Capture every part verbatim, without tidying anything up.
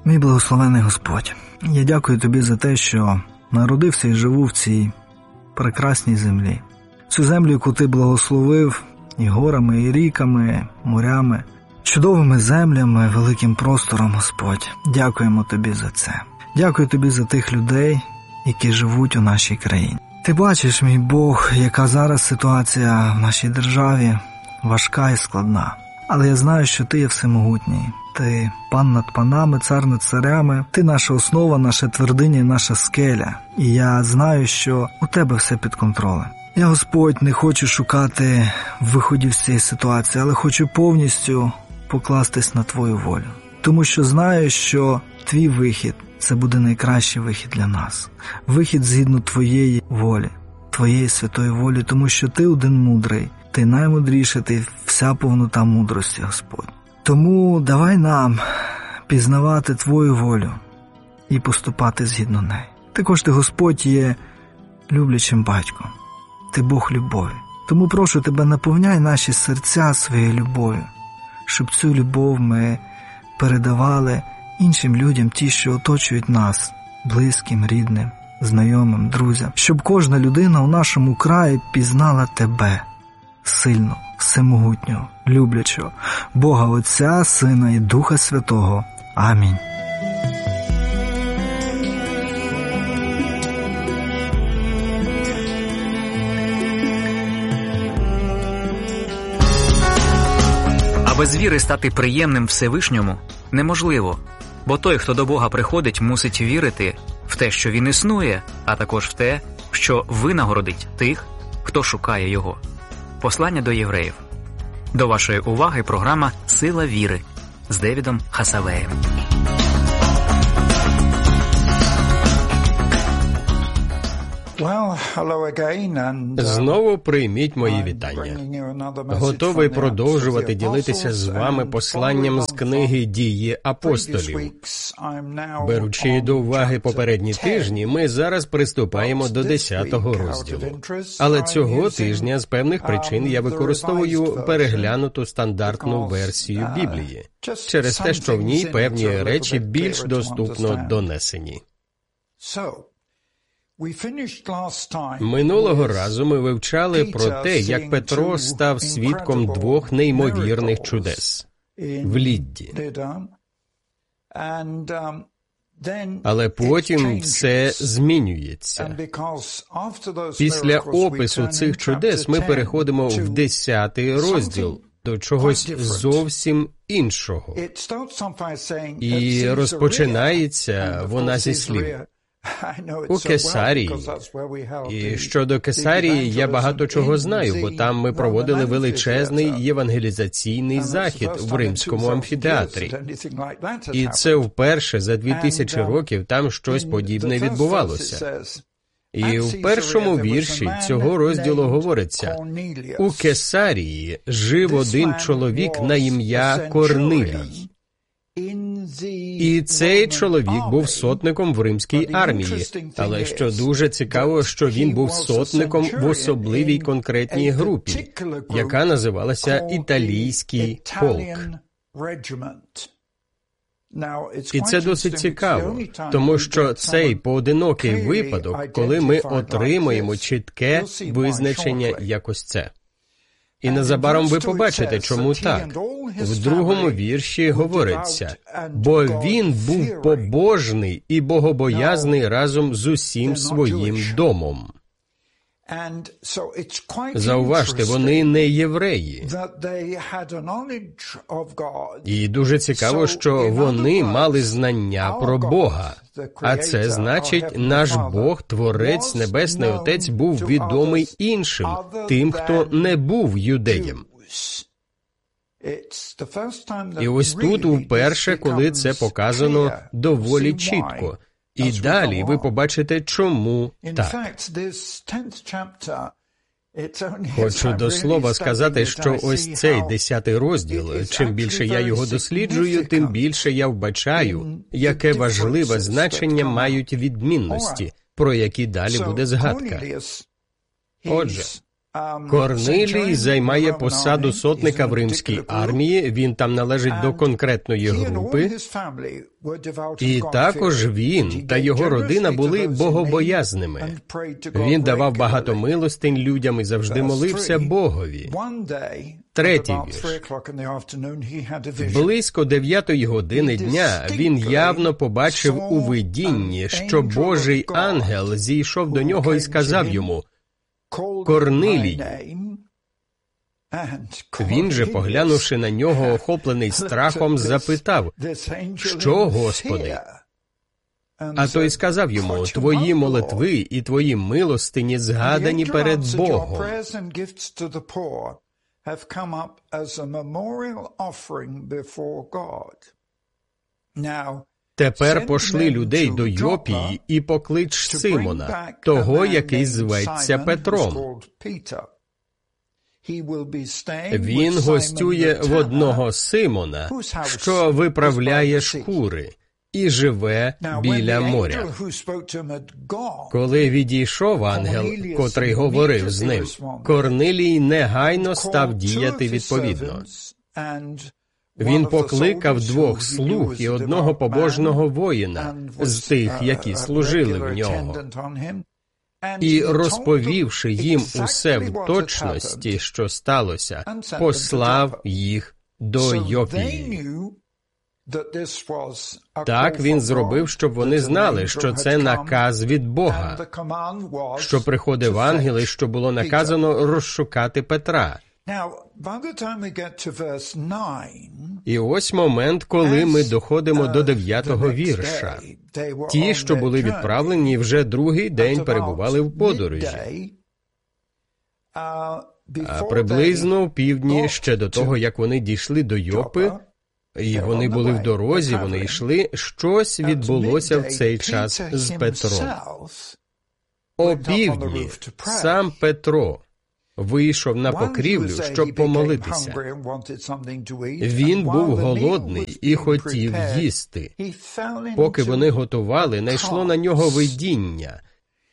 Мій благословений Господь, я дякую Тобі за те, що народився і живу в цій прекрасній землі. Цю землю, яку Ти благословив і горами, і ріками, морями, чудовими землями, великим простором, Господь. Дякуємо Тобі за це. Дякую Тобі за тих людей, які живуть у нашій країні. Ти бачиш, мій Бог, яка зараз ситуація в нашій державі важка і складна. Але я знаю, що Ти є всемогутній. Ти пан над панами, цар над царями. Ти наша основа, наша твердиня і наша скеля. І я знаю, що у Тебе все під контролем. Я, Господь, не хочу шукати виходів з цієї ситуації, але хочу повністю покластись на Твою волю. Тому що знаю, що Твій вихід – це буде найкращий вихід для нас. Вихід згідно Твоєї волі, Твоєї святої волі, тому що Ти один мудрий, Ти наймудріший, Ти вся повнота мудрості, Господь. Тому давай нам пізнавати Твою волю і поступати згідно неї. Також Ти, Господь, є люблячим батьком. Ти Бог любові. Тому прошу Тебе, наповняй наші серця своєю любов'ю, щоб цю любов ми передавали іншим людям, ті, що оточують нас, близьким, рідним, знайомим, друзям. Щоб кожна людина у нашому краї пізнала Тебе, сильно, всемогутнього, люблячого, Бога Отця, Сина і Духа Святого. Амінь. А без віри стати приємним Всевишньому неможливо, бо той, хто до Бога приходить, мусить вірити в те, що Він існує, а також в те, що винагородить тих, хто шукає Його. Послання до євреїв. До вашої уваги програма «Сила віри» з Девідом Хасавеєм. Знову прийміть мої вітання. Готовий продовжувати ділитися з вами посланням з книги «Дії апостолів». Беручи до уваги попередні тижні, ми зараз приступаємо до десятого розділу. Але цього тижня з певних причин я використовую переглянуту стандартну версію Біблії, через те, що в ній певні речі більш доступно донесені. Минулого разу ми вивчали про те, як Петро став свідком двох неймовірних чудес в Лідді. Але потім все змінюється. Після опису цих чудес ми переходимо в десятий розділ, до чогось зовсім іншого. І розпочинається вона зі слів «У Кесарії». І щодо Кесарії я багато чого знаю, бо там ми проводили величезний євангелізаційний захід в Римському амфітеатрі. І це вперше за дві тисячі років там щось подібне відбувалося. І в першому вірші цього розділу говориться: «У Кесарії жив один чоловік на ім'я Корнилій». І цей чоловік був сотником в римській армії, але що дуже цікаво, що він був сотником в особливій конкретній групі, яка називалася «Італійський полк». І це досить цікаво, тому що цей поодинокий випадок, коли ми отримаємо чітке визначення як ось це. І незабаром ви побачите, чому так. В другому вірші говориться: «Бо він був побожний і богобоязний разом з усім своїм домом». Зауважте, вони не євреї. І дуже цікаво, що вони мали знання про Бога. А це значить, наш Бог, Творець, Небесний Отець, був відомий іншим, тим, хто не був юдеєм. І ось тут вперше, коли це показано доволі чітко. І далі ви побачите, чому так. Хочу до слова сказати, що ось цей десятий розділ, чим більше я його досліджую, тим більше я вбачаю, яке важливе значення мають відмінності, про які далі буде згадка. Отже, Корнилій займає посаду сотника в римській армії, він там належить до конкретної групи, і також він та його родина були богобоязними. Він давав багато милостинь людям і завжди молився Богові. Третій вірш. Близько дев'ятої години дня він явно побачив у видінні, що Божий ангел зійшов до нього і сказав йому: «Корнилій». Він же, поглянувши на нього, охоплений страхом, запитав: «Що, Господи?» А той сказав йому: «Твої молитви і твої милостині згадані перед Богом». Тепер пошли людей до Йопії і поклич Симона, того, який зветься Петром. Він гостює в одного Симона, що виправляє шкури, і живе біля моря. Коли відійшов ангел, котрий говорив з ним, Корнилій негайно став діяти відповідно. Він покликав двох слуг і одного побожного воїна з тих, які служили в нього. І, розповівши їм усе в точності, що сталося, послав їх до Йопії. Так він зробив, щоб вони знали, що це наказ від Бога, що приходив ангел і що було наказано розшукати Петра. І ось момент, коли ми доходимо до дев'ятого вірша. Ті, що були відправлені, вже другий день перебували в подорожі. А приблизно в півдні, ще до того, як вони дійшли до Йопи, і вони були в дорозі, вони йшли, щось відбулося в цей час з Петром. О півдні сам Петро вийшов на покрівлю, щоб помолитися. Він був голодний і хотів їсти. Поки вони готували, найшло на нього видіння.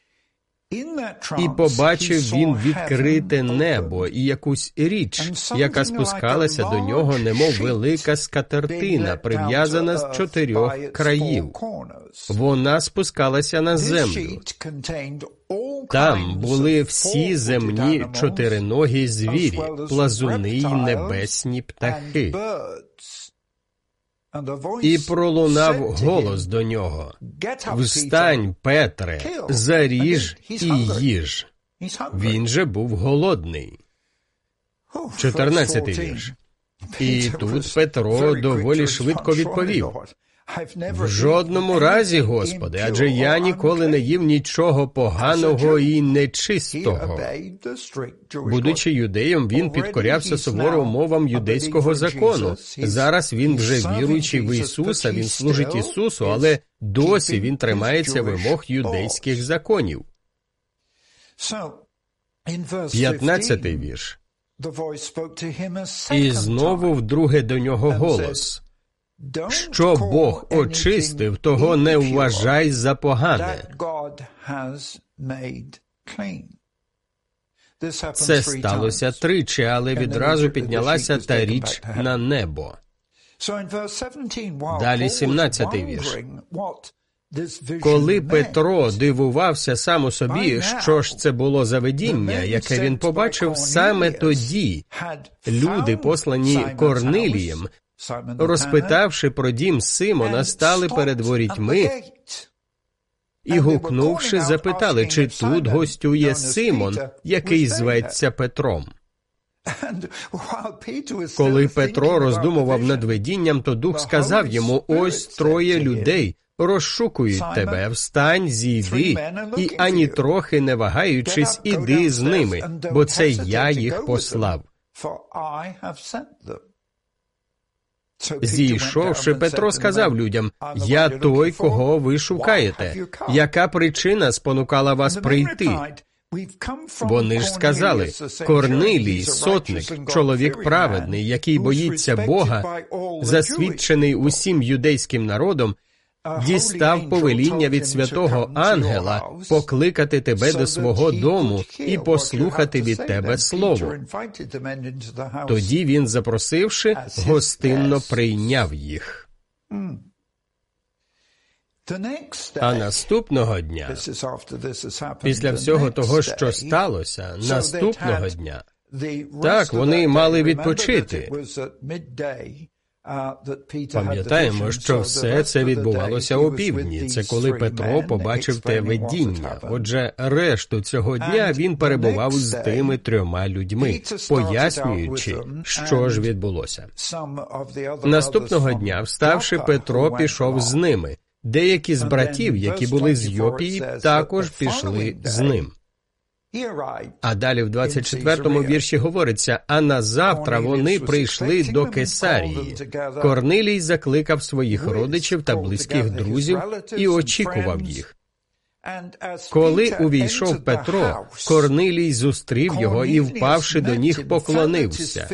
І побачив він відкрите небо і якусь річ, яка спускалася до нього, немов велика скатертина, прив'язана з чотирьох країв. Вона спускалася на землю. Там були всі земні чотириногі звірі, плазуни й небесні птахи. І пролунав голос до нього: «Встань, Петре, заріж і їж». Він же був голодний. Чотирнадцятий вірш. І тут Петро доволі швидко відповів: «В жодному разі, Господи, адже я ніколи не їв нічого поганого і нечистого». Будучи юдеєм, він підкорявся суворо умовам юдейського закону. Зараз він вже віруючий в Ісуса, він служить Ісусу, але досі він тримається вимог юдейських законів. П'ятнадцятий вірш. І знову вдруге до нього голос: «Що Бог очистив, того не вважай за погане». Це сталося тричі, але відразу піднялася та річ на небо. Далі сімнадцятий вірш. Коли Петро дивувався сам у собі, що ж це було за видіння, яке він побачив, саме тоді люди, послані Корнилієм, розпитавши про дім Симона, стали перед ворітьми і, гукнувши, запитали, чи тут гостює Симон, який зветься Петром. Коли Петро роздумував над видінням, то Дух сказав йому: «Ось троє людей розшукують тебе, встань, зійди, і ані трохи не вагаючись, іди з ними, бо це я їх послав». Зійшовши, Петро сказав людям: «Я той, кого ви шукаєте. Яка причина спонукала вас прийти?» Вони ж сказали: «Корнилій, сотник, чоловік праведний, який боїться Бога, засвідчений усім юдейським народом, дістав повеління від святого ангела покликати тебе до свого дому і послухати від тебе слово. Тоді він, запросивши, гостинно прийняв їх. А наступного дня, після всього того, що сталося, наступного дня, так, вони мали відпочити. Пам'ятаємо, що все це відбувалося опівдні. Це коли Петро побачив те видіння. Отже, решту цього дня він перебував з тими трьома людьми, пояснюючи, що ж відбулося. Наступного дня, вставши, Петро пішов з ними. Деякі з братів, які були з Йопії, також пішли з ним. А далі в двадцять четвертому вірші говориться, а назавтра вони прийшли до Кесарії. Корнилій закликав своїх родичів та близьких друзів і очікував їх. Коли увійшов Петро, Корнилій зустрів його і, впавши до ніг, поклонився.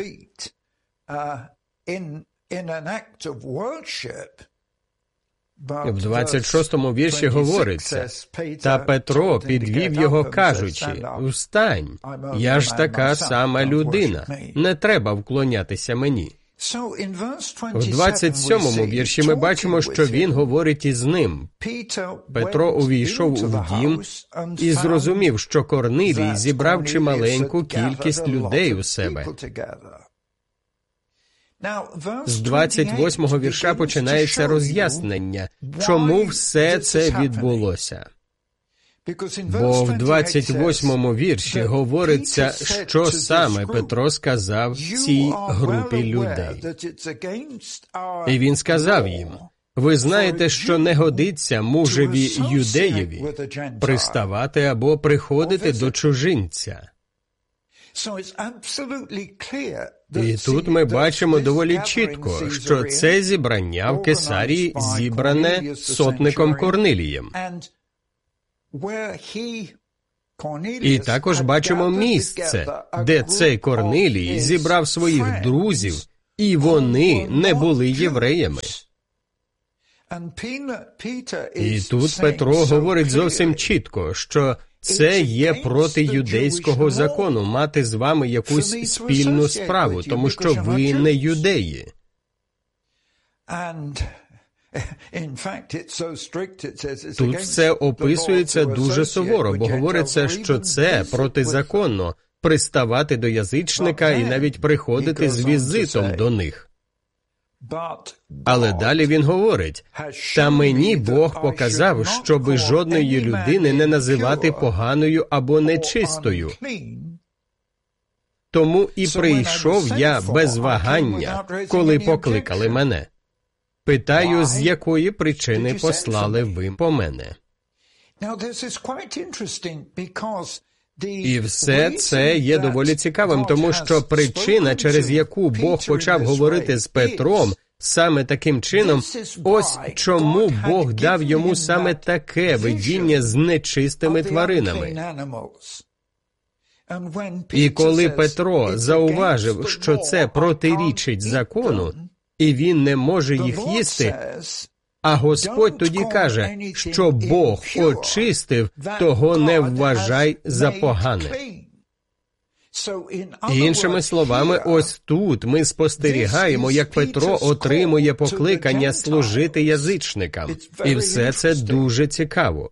В двадцять шостому вірші говориться, та Петро підвів його, кажучи, «Встань, я ж така сама людина, не треба вклонятися мені». В двадцять сьомому вірші ми бачимо, що він говорить із ним. Петро увійшов в дім і зрозумів, що Корнилій зібрав чималеньку кількість людей у себе. З двадцять восьмого вірша починається роз'яснення, чому все це відбулося. Бо в двадцять восьмому вірші говориться, що саме Петро сказав цій групі людей. І він сказав їм, «Ви знаєте, що не годиться мужеві юдеєві приставати або приходити до чужинця». І тут ми бачимо доволі чітко, що це зібрання в Кесарії зібране сотником Корнилієм. І також бачимо місце, де цей Корнилій зібрав своїх друзів, і вони не були євреями. І тут Петро говорить зовсім чітко, що це є проти юдейського закону мати з вами якусь спільну справу, тому що ви не юдеї. Тут все описується дуже суворо, бо говориться, що це протизаконно приставати до язичника і навіть приходити з візитом до них. Але далі він говорить, «Та мені Бог показав, щоби жодної людини не називати поганою або нечистою. Тому і прийшов я без вагання, коли покликали мене. Питаю, з якої причини послали ви по мене?» І все це є доволі цікавим, тому що причина, через яку Бог почав говорити з Петром, саме таким чином, ось чому Бог дав йому саме таке видіння з нечистими тваринами. І коли Петро зауважив, що це протирічить закону, і він не може їх їсти, а Господь тоді каже, що Бог очистив, того не вважай за погане. Іншими словами, ось тут ми спостерігаємо, як Петро отримує покликання служити язичникам. І все це дуже цікаво.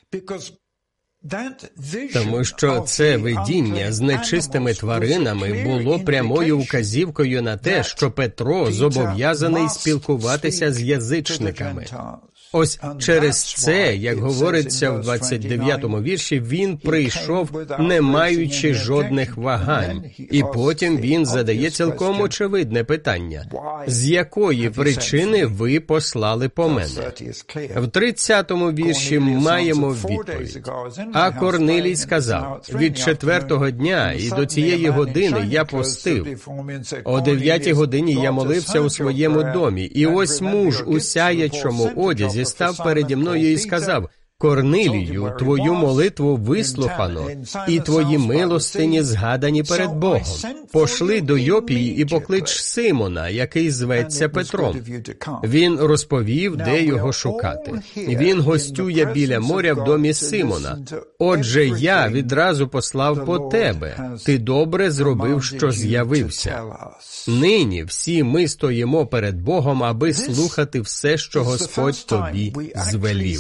Тому що це видіння з нечистими тваринами було прямою вказівкою на те, що Петро зобов'язаний спілкуватися з язичниками. Ось через це, як говориться в двадцять дев'ятому вірші, він прийшов, не маючи жодних вагань. І потім він задає цілком очевидне питання. «З якої причини ви послали по мене?» В тридцятому вірші маємо відповідь. «А Корнилій сказав, від четвертого дня і до цієї години я постив. О дев'ятій годині я молився у своєму домі, і ось муж у сяячому одязі став переді мною і сказав, Корнилію, твою молитву вислухано, і твої милостині згадані перед Богом. Пошли до Йопії і поклич Симона, який зветься Петром. Він розповів, де його шукати. Він гостює біля моря в домі Симона. Отже, я відразу послав по тебе. Ти добре зробив, що з'явився. Нині всі ми стоїмо перед Богом, аби слухати все, що Господь тобі звелів.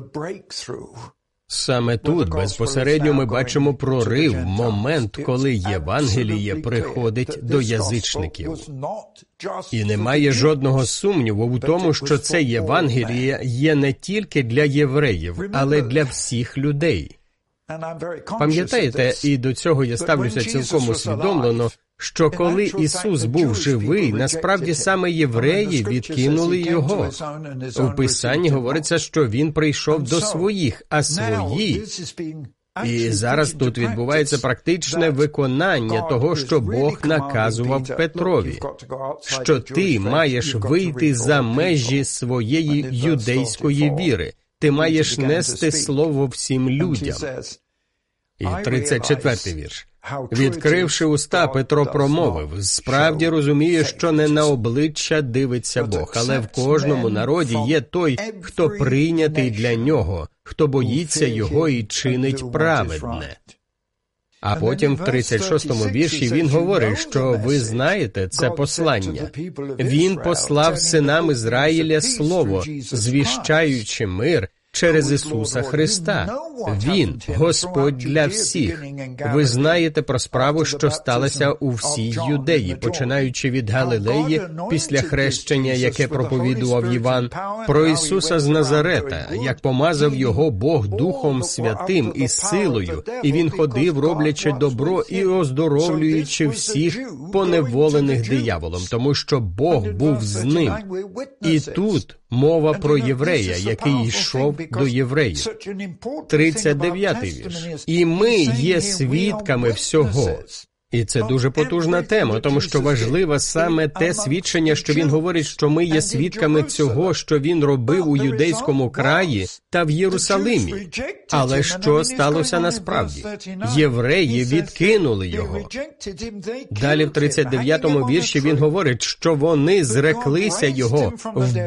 Саме тут безпосередньо ми бачимо прорив, момент, коли Євангеліє приходить до язичників. І немає жодного сумніву в тому, що це Євангеліє є не тільки для євреїв, але для всіх людей. Пам'ятаєте, і до цього я ставлюся цілком усвідомлено, що коли Ісус був живий, насправді саме євреї відкинули Його. У Писанні говориться, що Він прийшов до своїх, а свої... І зараз тут відбувається практичне виконання того, що Бог наказував Петрові, що ти маєш вийти за межі своєї юдейської віри, ти маєш нести слово всім людям. І тридцять четвертий вірш. Відкривши уста, Петро промовив, справді розуміє, що не на обличчя дивиться Бог, але в кожному народі є той, хто прийнятий для нього, хто боїться його і чинить праведне. А потім в тридцять шостому вірші він говорить, що ви знаєте це послання. Він послав синам Ізраїля слово, звіщаючи мир через Ісуса Христа. Він – Господь для всіх. Ви знаєте про справу, що сталася у всій Юдеї, починаючи від Галилеї, після хрещення, яке проповідував Іван, про Ісуса з Назарета, як помазав Його Бог Духом Святим і силою, і Він ходив, роблячи добро і оздоровлюючи всіх поневолених дияволом, тому що Бог був з ним. І тут мова про єврея, який йшов до євреїв. тридцять дев'ятий вірш. І ми є свідками всього. І це дуже потужна тема, тому що важливо саме те свідчення, що він говорить, що ми є свідками цього, що він робив у юдейському краї та в Єрусалимі. Але що сталося насправді? Євреї відкинули його. Далі в тридцять дев'ятому вірші він говорить, що вони зреклися його,